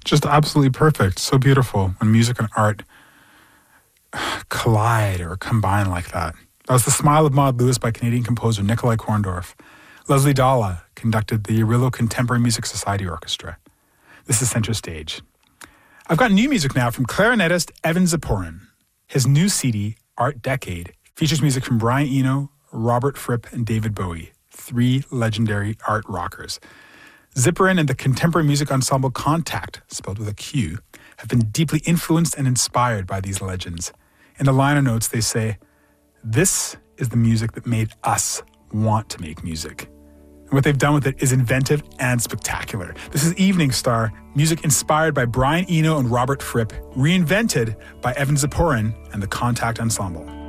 Just absolutely perfect. So beautiful when music and art collide or combine like that. That was The Smile of Maud Lewis by Canadian composer Nikolai Korndorf. Leslie Dalla conducted the Arillo Contemporary Music Society Orchestra. This is Center Stage. I've got new music now from clarinetist Evan Ziporyn. His new CD, Art Decade, features music from Brian Eno, Robert Fripp, and David Bowie, three legendary art rockers. Ziporyn and the contemporary music ensemble Contact, spelled with a Q, have been deeply influenced and inspired by these legends. In the liner notes, they say, "This is the music that made us want to make music." And what they've done with it is inventive and spectacular. This is Evening Star, music inspired by Brian Eno and Robert Fripp, reinvented by Evan Ziporyn and the Contact Ensemble.